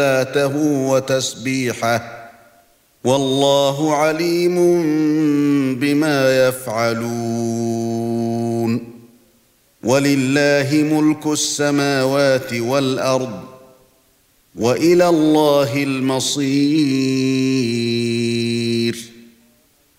صلاته وتسبيحه والله عليم بما يفعلون ولله ملك السماوات والأرض وإلى الله المصير